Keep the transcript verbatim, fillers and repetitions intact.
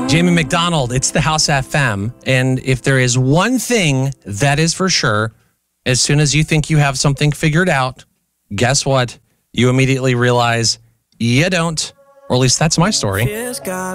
Jamie McDonald, it's the House F M. And if there is one thing that is for sure, as soon as you think you have something figured out, guess what? You immediately realize you don't. Or at least that's my story.